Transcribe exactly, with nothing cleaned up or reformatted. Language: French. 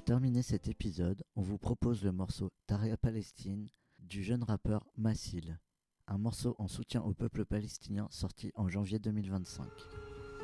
terminer cet épisode, on vous propose le morceau Tahrir Palestine du jeune rappeur Massil, un morceau en soutien au peuple palestinien sorti en janvier deux mille vingt-cinq.